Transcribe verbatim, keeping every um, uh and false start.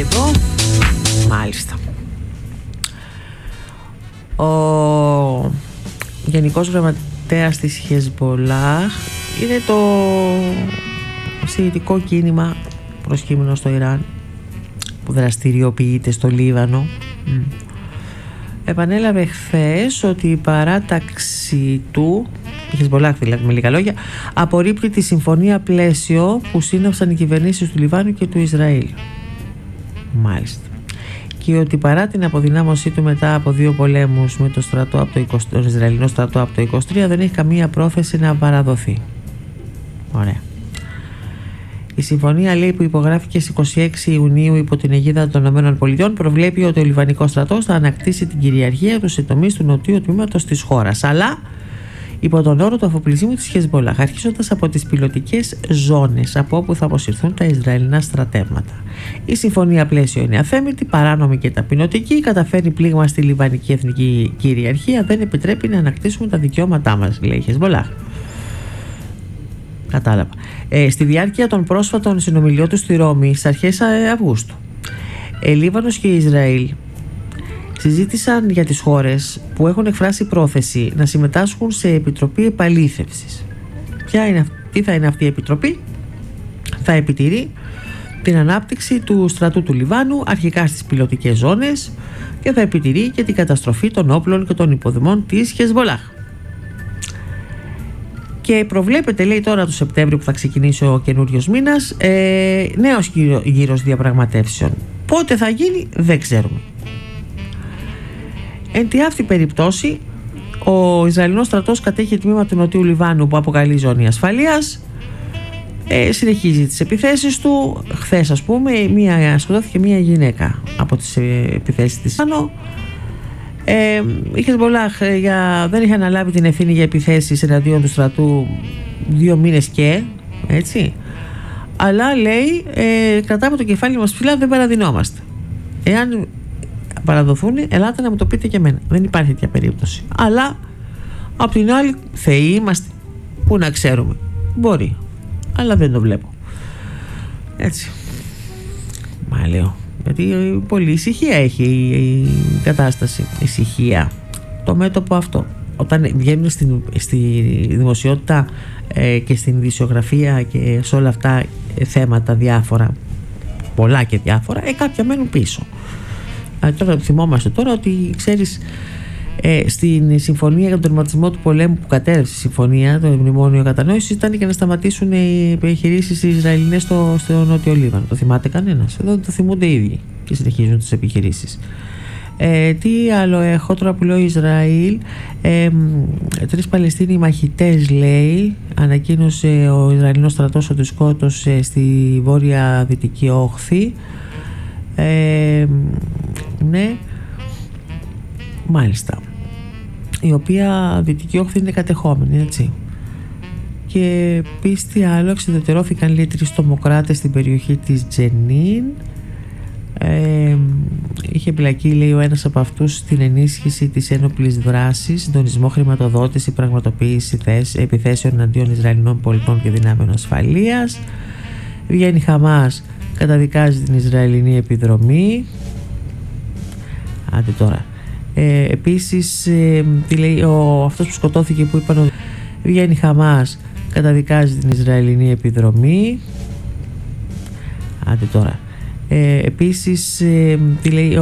εδώ. Μάλιστα. Ο Γενικός Γραμματέας της Χεσμπολάχ είναι το σιητικό κίνημα προσκύμενο στο Ιράν που δραστηριοποιείται στο Λίβανο. Mm. Επανέλαβε χθες ότι η παράταξη του, η Χεσμπολάχ δηλαδή με λίγα λόγια, απορρίπτει τη συμφωνία πλαίσιο που σύναψαν οι κυβερνήσεις του Λιβάνου και του Ισραήλ. Μάλιστα. Και ότι παρά την αποδυνάμωσή του μετά από δύο πολέμους με το, στρατό από το είκοσι, τον Ισραηλινό στρατό από το είκοσι τρία δεν έχει καμία πρόθεση να παραδοθεί. Ωραία. Η συμφωνία, λέει, που υπογράφηκε στις είκοσι έξι Ιουνίου υπό την αιγίδα των ΗΠΑ προβλέπει ότι ο Λιβανικός στρατός θα ανακτήσει την κυριαρχία του σε τομείς του νοτιού τμήματος της χώρας, αλλά υπό τον όρο του αφοπλισμού της Χεσμπολάχ, αρχίζοντας από τις πιλωτικές ζώνες από όπου θα αποσυρθούν τα Ισραηλινά στρατεύματα. Η συμφωνία πλαίσιο είναι αθέμητη, παράνομη και ταπεινωτική, καταφέρει πλήγμα στη λιβανική εθνική κυριαρχία, δεν επιτρέπει να ανακτήσουμε τα δικαιώματά μας, λέει η Χεσμπολάχ. Κατάλαβα. Ε, στη διάρκεια των πρόσφατων συνομιλιών του στη Ρώμη στις αρχές Αυγούστου, ε, Λίβανος και Ισραήλ συζήτησαν για τις χώρες που έχουν εκφράσει πρόθεση να συμμετάσχουν σε επιτροπή επαλήθευσης. Ποια είναι, τι θα είναι αυτή η επιτροπή? Θα επιτηρεί την ανάπτυξη του στρατού του Λιβάνου, αρχικά στις πιλωτικές ζώνες, και θα επιτηρεί και την καταστροφή των όπλων και των υποδομών της Χεσμπολάχ. Και προβλέπεται, λέει, τώρα το Σεπτέμβριο που θα ξεκινήσει ο καινούριος μήνας, ε, νέος γύρος διαπραγματεύσεων. Πότε θα γίνει δεν ξέρουμε. Εν τη αυτή περιπτώσει, ο Ισραηλινός στρατός κατέχει τμήμα του Νοτιού Λιβάνου που αποκαλεί ζώνη ασφαλείας, ε, συνεχίζει τις επιθέσεις του. Χθες, ας πούμε, μία, σκοτώθηκε μία γυναίκα από τις επιθέσεις της. Ε, η Χεσμπολάχ ε, για, δεν είχε αναλάβει την ευθύνη για επιθέσεις εναντίον του στρατού δύο μήνες και έτσι, αλλά λέει ε, κρατάμε το κεφάλι μας ψηλά, δεν παραδεινόμαστε. Εάν παραδοθούν, ελάτε να μου το πείτε και εμένα. Δεν υπάρχει τέτοια περίπτωση. Αλλά απ' την άλλη, θεοί είμαστε. Πού να ξέρουμε? Μπορεί, αλλά δεν το βλέπω. Έτσι. Μα λέω, γιατί πολύ ησυχία έχει η κατάσταση. Ησυχία. Το μέτωπο αυτό. Όταν βγαίνουν στην, στη δημοσιότητα ε, και στην ειδησιογραφία και σε όλα αυτά ε, θέματα διάφορα, πολλά και διάφορα, ε, κάποια μένουν πίσω. Ε, τώρα θυμόμαστε τώρα ότι, ξέρεις, ε, στην συμφωνία για τον τερματισμό του πολέμου που κατέρευσε η συμφωνία, το μνημόνιο κατανόησης, ήταν και να σταματήσουν οι επιχειρήσεις οι Ισραηλινές στο, στο Νότιο Λίβανο. Το θυμάται κανένας? Εδώ το θυμούνται οι ίδιοι και συνεχίζουν τις επιχειρήσεις. Ε, τι άλλο έχω τώρα που λέω? Ισραήλ, ε, τρεις Παλαιστίνοι μαχητές, λέει, ανακοίνωσε ο Ισραηλινός στρατός ότι σκότωσε στη βόρεια δυτική όχθη. Ε, ναι, μάλιστα, η οποία δυτική όχθη είναι κατεχόμενη, έτσι. Και επίσης τι άλλο, εξεδετερώθηκαν, λέει, τρεις τρομοκράτες στην περιοχή της Τζενίν. Ε, είχε εμπλακεί, λέει, ο ένας από αυτούς στην ενίσχυση της ένοπλης δράσης, συντονισμό, χρηματοδότηση, πραγματοποίηση επιθέσεων εναντίον Ισραηλινών πολιτών και δυνάμεων ασφαλείας. Βγαίνει Χαμάς, καταδικάζει την Ισραηλινή επιδρομή. Άντε τώρα. Ε, επίσης, ε, τι λέει, ο, αυτός που σκοτώθηκε, που είπαν, βγαίνει Χαμάς, καταδικάζει την Ισραηλινή επιδρομή. Άντε τώρα. Ε, επίσης, ε, τι λέει,